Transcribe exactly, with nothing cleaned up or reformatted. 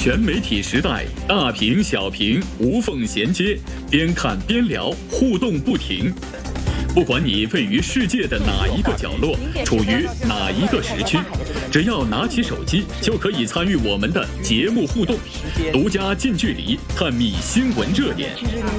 全媒体时代，大屏小屏无缝衔接，边看边聊，互动不停。不管你位于世界的哪一个角落，处于哪一个时区，只要拿起手机，就可以参与我们的节目互动，独家近距离探秘新闻热点。